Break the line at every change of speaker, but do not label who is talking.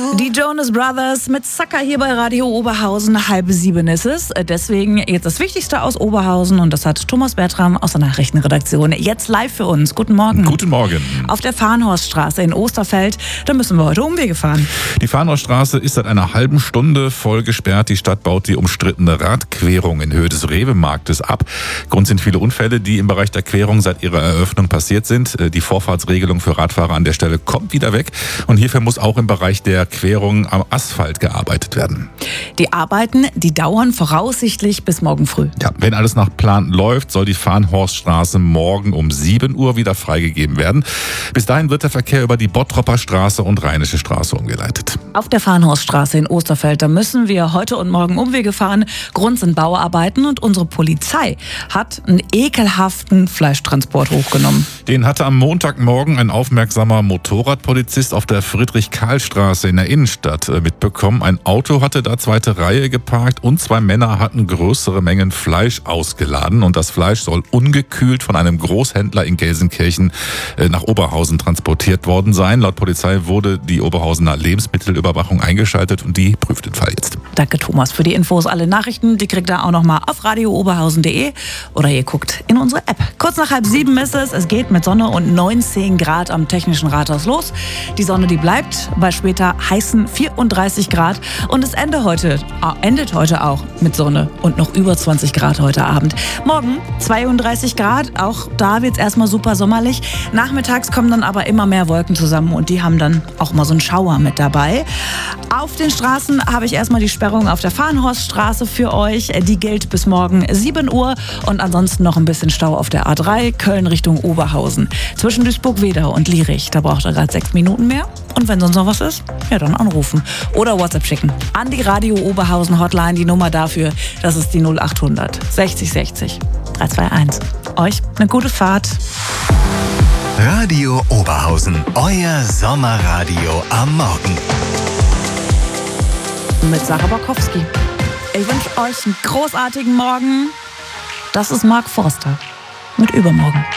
Die Jonas Brothers mit Sucker hier bei Radio Oberhausen. 6:30 ist es. Deswegen jetzt das Wichtigste aus Oberhausen. Und das hat Thomas Bertram aus der Nachrichtenredaktion jetzt live für uns. Guten Morgen.
Guten Morgen.
Auf der Farnhorststraße in Osterfeld, da müssen wir heute Umwege fahren.
Die Farnhorststraße ist seit einer halben Stunde voll gesperrt. Die Stadt baut die umstrittene Radquerung in Höhe des Rewe-Marktes ab. Grund sind viele Unfälle, die im Bereich der Querung seit ihrer Eröffnung passiert sind. Die Vorfahrtsregelung für Radfahrer an der Stelle kommt wieder weg. Und hierfür muss auch im Bereich der Querung am Asphalt gearbeitet werden.
Die Arbeiten, die dauern voraussichtlich bis morgen früh.
Ja, wenn alles nach Plan läuft, soll die Farnhorststraße morgen um 7 Uhr wieder freigegeben werden. Bis dahin wird der Verkehr über die Bottropper Straße und Rheinische Straße umgeleitet.
Auf der Farnhorststraße in Osterfeld, da müssen wir heute und morgen Umwege fahren. Grund sind Bauarbeiten und unsere Polizei hat einen ekelhaften Fleischtransport hochgenommen.
Den hatte am Montagmorgen ein aufmerksamer Motorradpolizist auf der Friedrich-Karl-Straße in der Innenstadt mitbekommen. Ein Auto hatte da zweite Reihe geparkt und 2 Männer hatten größere Mengen Fleisch ausgeladen. Und das Fleisch soll ungekühlt von einem Großhändler in Gelsenkirchen nach Oberhausen transportiert worden sein. Laut Polizei wurde die Oberhausener Lebensmittelüberwachung eingeschaltet und die prüft den Fall jetzt.
Danke Thomas für die Infos. Alle Nachrichten, die kriegt ihr auch nochmal auf radiooberhausen.de oder ihr guckt in unsere App. Kurz nach 6:30 ist es. Es geht mit Sonne und 19 Grad am Technischen Rathaus los. Die Sonne, die bleibt bei später heißen 34 Grad. Und es endet heute auch mit Sonne und noch über 20 Grad heute Abend. Morgen 32 Grad. Auch da wird es erstmal super sommerlich. Nachmittags kommen dann aber immer mehr Wolken zusammen und die haben dann auch mal so einen Schauer mit dabei. Auf den Straßen habe ich erstmal die Sperrung auf der Farnhorststraße für euch. Die gilt bis morgen 7 Uhr und ansonsten noch ein bisschen Stau auf der A3 Köln Richtung Oberhausen. Zwischen Duisburg-Wedau und Lierich, da braucht ihr gerade 6 Minuten mehr. Und wenn sonst noch was ist, ja dann anrufen oder WhatsApp schicken. An die Radio Oberhausen Hotline, die Nummer dafür, das ist die 0800 60 60 321. Euch eine gute Fahrt.
Radio Oberhausen, euer Sommerradio am Morgen.
Mit Sarah Borkowski. Ich wünsche euch einen großartigen Morgen. Das ist Mark Forster mit Übermorgen.